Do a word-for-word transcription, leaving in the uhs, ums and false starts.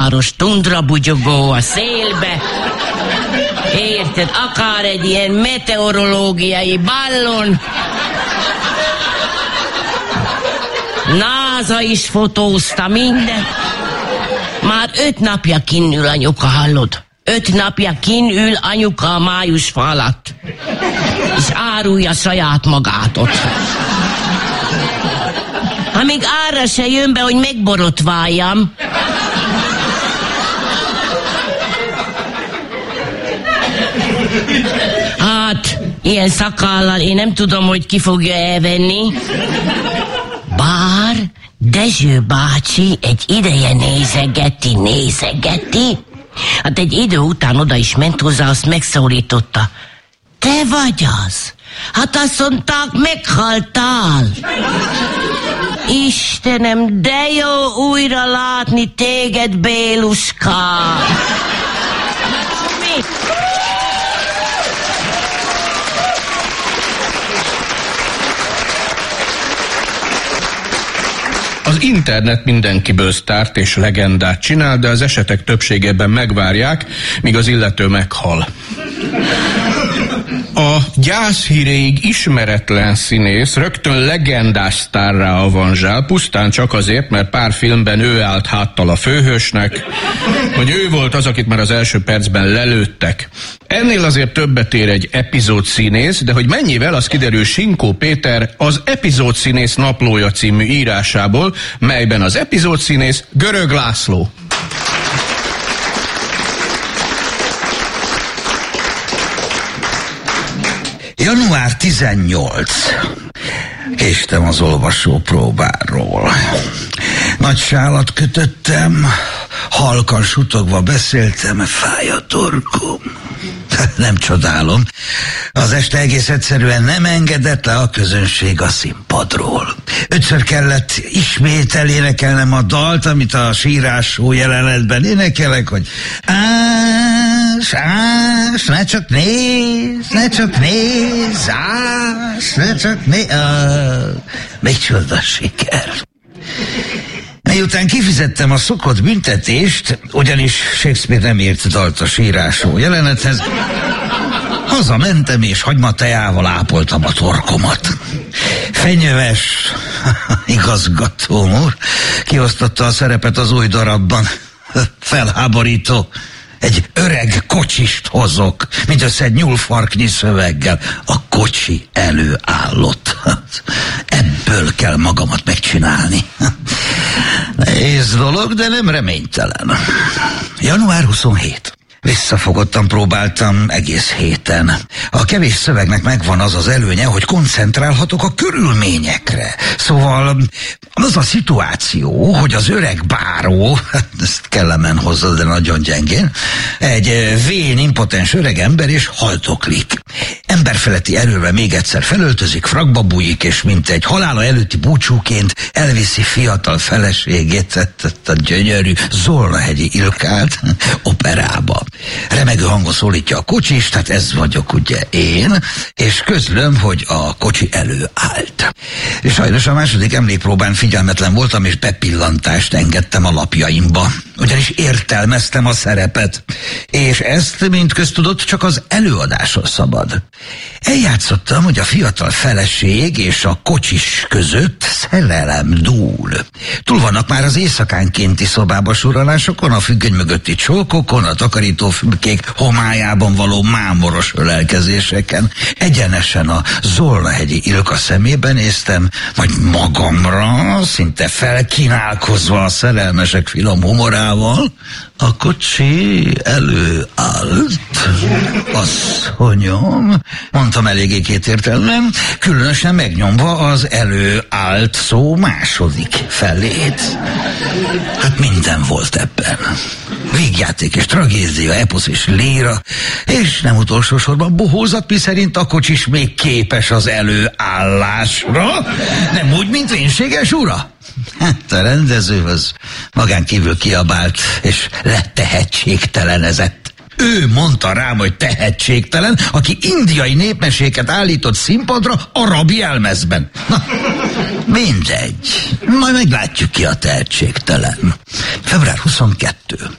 száros tundrabugyogó a szélbe. Érted, akár egy ilyen meteorológiai ballon. NASA is fotózta minden. Már öt napja kinnül anyuka, hallod? Öt napja kinül anyuka a májusfa alatt. És árulja saját magát ott. Amíg arra se jön be, hogy megborotváljam. Hát, ilyen szakállal én nem tudom, hogy ki fogja elvenni. Bár Dezső bácsi egy ideje nézegeti, nézegeti. Hát egy idő után oda is ment hozzá, azt megszólította. Te vagy az? Hát azt mondták, meghaltál. Istenem, de jó újra látni téged, Béluska. Mi? Az internet mindenkiből sztárt és legendát csinál, de az esetek többségében megvárják, míg az illető meghal. A gyászhíréig ismeretlen színész rögtön legendás sztárrá avanzsál, pusztán csak azért, mert pár filmben ő állt háttal a főhősnek, hogy ő volt az, akit már az első percben lelőttek. Ennél azért többet ér egy epizódszínész, de hogy mennyivel, az kiderül Sinkó Péter az Epizódszínész naplója című írásából, melyben az epizódszínész Görög László. január tizennyolc. Késtem az olvasó próbáról. Nagy sálat kötöttem, halkan sutogva beszéltem, fáj a torkom. Nem csodálom. Az este egész egyszerűen nem engedett le a közönség a színpadról. Ötször kellett ismét elénekelnem a dalt, amit a sírásó jelenetben énekelek, hogy ás, ás, ne csak nézz, ne csak nézz, ás, ne csak nézz. Ah, micsoda siker. Miután kifizettem a szokott büntetést, ugyanis Shakespeare nem írt dalt a sírásó jelenethez, hazamentem és hagymatejával ápoltam a torkomat. Fenyőves igazgatóm úr kiosztotta a szerepet az új darabban. Felháborító. Egy öreg kocsist hozok, mindössze egy nyúlfarknyi szöveggel. A kocsi előállott. Ebből kell magamat megcsinálni. Nehéz dolog, de nem reménytelen. január huszonhetedike. Visszafogottan próbáltam egész héten. A kevés szövegnek megvan az az előnye, hogy koncentrálhatok a körülményekre. Szóval az a szituáció, hogy az öreg báró, ezt kellemen hozza, de nagyon gyengén, egy vén, impotens öreg ember és haltoklik. Emberfeletti erővel még egyszer felöltözik, frakba bújik, és mint egy halála előtti búcsúként elviszi fiatal feleségét, a gyönyörű Zolnahegyi Ilkát operába. Remegő hangon szólítja a kocsist, hát ez vagyok ugye én, és közlöm, hogy a kocsi előállt. És sajnos a második emlékpróbán figyelmetlen voltam, és bepillantást engedtem a lapjaimba. Ugyanis értelmeztem a szerepet, és ezt, mint köztudott, csak az előadáson szabad. Eljátszottam, hogy a fiatal feleség és a kocsis között szerelem dúl. Túl vannak már az éjszakánkénti szobába sorolásokon, a függöny mögötti csókokon, a takarítófülkék homályában való mámoros ölelkezéseken. Egyenesen a Zolnahegyi Ilka szemébe néztem, majd magamra, szinte felkínálkozva a szerelmesek finom humorával. A kocsi előállt, asszonyom, mondtam eléggé kétértelműen, különösen megnyomva az előállt szó második felét. Hát minden volt ebben. Vígjáték és tragédia, eposz és líra, és nem utolsó sorban bohózat, miszerint a kocsis még képes az előállásra, nem úgy, mint vénséges ura. Hát a rendező az magán kívül kiabált, és letehetségtelenezett. Ő mondta rám, hogy tehetségtelen, aki indiai népmeséket állított színpadra arab jelmezben. Na, mindegy. Majd meglátjuk ki a tehetségtelen. február huszonkettedike.